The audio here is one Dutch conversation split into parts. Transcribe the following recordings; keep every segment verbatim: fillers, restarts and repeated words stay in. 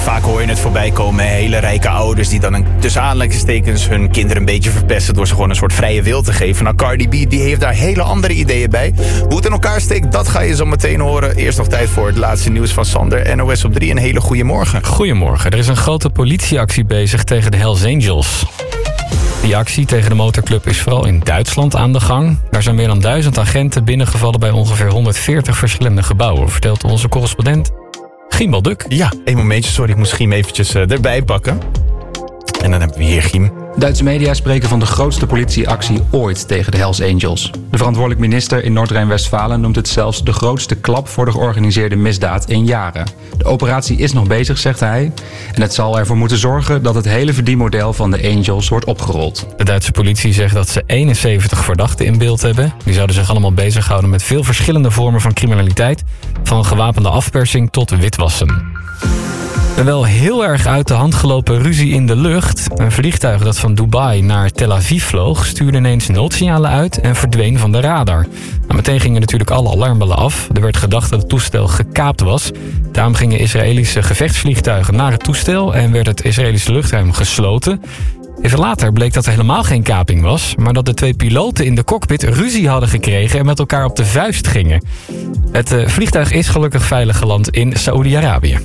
vaak hoor je het voorbij komen. Hele rijke ouders die dan een, tussen aanleidingstekens hun kinderen een beetje verpesten door ze gewoon een soort vrije wil te geven. Nou, Cardi B die heeft daar hele andere ideeën bij. Hoe het in elkaar steekt, dat ga je zo meteen horen. Eerst nog tijd voor het laatste nieuws van Sander. N O S op drie, een hele goede morgen. Goedemorgen. Er is een grote politieactie bezig tegen de Hells Angels. Die actie tegen de motorclub is vooral in Duitsland aan de gang. Daar zijn meer dan duizend agenten binnengevallen bij ongeveer honderdveertig verschillende gebouwen, vertelt onze correspondent Giem Balduk. Ja, één momentje, sorry, ik moest Giem eventjes uh, erbij pakken. En dan hebben we hier Giem. Duitse media spreken van de grootste politieactie ooit tegen de Hells Angels. De verantwoordelijk minister in Noord-Rijn-Westfalen noemt het zelfs de grootste klap voor de georganiseerde misdaad in jaren. De operatie is nog bezig, zegt hij. En het zal ervoor moeten zorgen dat het hele verdienmodel van de Angels wordt opgerold. De Duitse politie zegt dat ze eenenzeventig verdachten in beeld hebben. Die zouden zich allemaal bezighouden met veel verschillende vormen van criminaliteit. Van gewapende afpersing tot witwassen. Een wel heel erg uit de hand gelopen ruzie in de lucht. Een vliegtuig dat van Dubai naar Tel Aviv vloog stuurde ineens noodsignalen uit en verdween van de radar. Nou, meteen gingen natuurlijk alle alarmbellen af. Er werd gedacht dat het toestel gekaapt was. Daarom gingen Israëlische gevechtsvliegtuigen naar het toestel en werd het Israëlische luchtruim gesloten. Even later bleek dat er helemaal geen kaping was, maar dat de twee piloten in de cockpit ruzie hadden gekregen en met elkaar op de vuist gingen. Het uh, vliegtuig is gelukkig veilig geland in Saoedi-Arabië.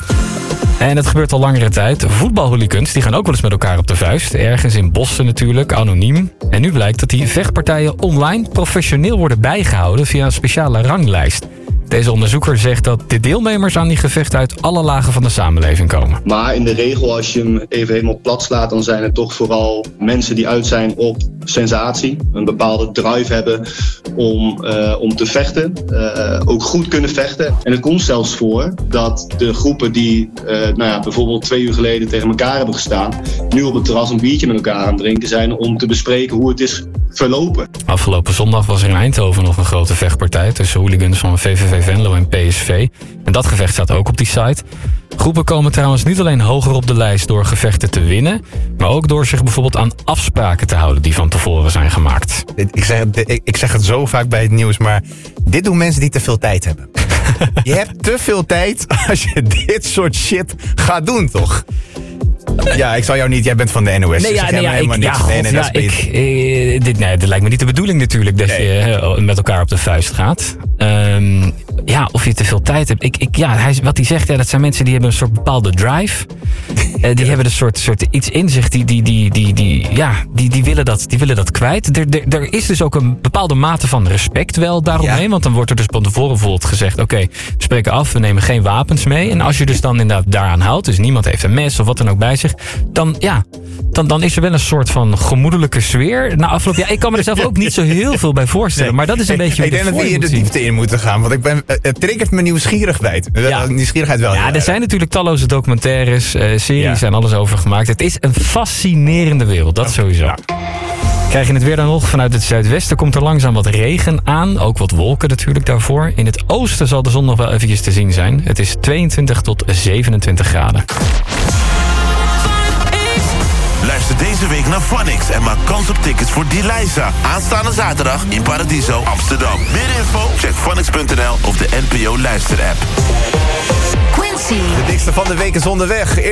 En het gebeurt al langere tijd. Voetbalhooligans die gaan ook wel eens met elkaar op de vuist. Ergens in bossen natuurlijk, anoniem. En nu blijkt dat die vechtpartijen online professioneel worden bijgehouden via een speciale ranglijst. Deze onderzoeker zegt dat de deelnemers aan die gevechten uit alle lagen van de samenleving komen. Maar in de regel, als je hem even helemaal plat slaat, dan zijn het toch vooral mensen die uit zijn op sensatie. Een bepaalde drive hebben om, uh, om te vechten. Uh, ook goed kunnen vechten. En het komt zelfs voor dat de groepen die uh, nou ja, bijvoorbeeld twee uur geleden tegen elkaar hebben gestaan, nu op het terras een biertje met elkaar aan het drinken zijn om te bespreken hoe het is verlopen. Afgelopen zondag was er in Eindhoven nog een grote vechtpartij tussen hooligans van V V V Venlo en P S V. En dat gevecht staat ook op die site. Groepen komen trouwens niet alleen hoger op de lijst door gevechten te winnen, maar ook door zich bijvoorbeeld aan afspraken te houden die van tevoren zijn gemaakt. Ik zeg, ik zeg het zo vaak bij het nieuws, maar dit doen mensen die te veel tijd hebben. Je hebt te veel tijd als je dit soort shit gaat doen, toch? Ja, ik zal jou niet, jij bent van de N O S. Nee, ja, dus nee, ja, ik, niks. ja, God, nee, nee, ja, ik, eh, dit, nee, dat lijkt me niet de bedoeling natuurlijk, dat nee. je uh, met elkaar op de vuist gaat. Um, ja, of je te veel tijd hebt. Ik, ik, ja, hij, wat hij zegt, ja, dat zijn mensen die hebben een soort bepaalde drive. Uh, die ja. hebben een soort, soort iets in zich, die, die, die, die, die, ja, die, die, willen dat, die willen dat kwijt. Er, er, er is dus ook een bepaalde mate van respect wel daaromheen. Ja. Want dan wordt er dus van tevoren bijvoorbeeld gezegd, oké, okay, we spreken af, we nemen geen wapens mee. En als je dus dan inderdaad daaraan houdt, dus niemand heeft een mes of wat dan ook bij zich, dan, ja, dan, dan is er wel een soort van gemoedelijke sfeer. Na afloop, ja, ik kan me er zelf ook niet zo heel veel bij voorstellen, nee. maar dat is een ik, beetje... Ik denk dat we hier de diepte in moeten gaan, want ik ben, het triggert mijn nieuwsgierigheid. Ja. Nieuwsgierigheid wel. Ja, er zijn natuurlijk talloze documentaires, uh, series ja. en alles over gemaakt. Het is een fascinerende wereld, dat sowieso. Ja. Krijg je het weer dan nog? Vanuit het zuidwesten komt er langzaam wat regen aan. Ook wat wolken natuurlijk daarvoor. In het oosten zal de zon nog wel eventjes te zien zijn. Het is tweeëntwintig tot zevenentwintig graden. Luister deze week naar Phonics en maak kans op tickets voor Deliza. Aanstaande zaterdag in Paradiso, Amsterdam. Meer info? Check phonics punt n l of de N P O luisterapp. Quincy. De dikste van de week is onderweg.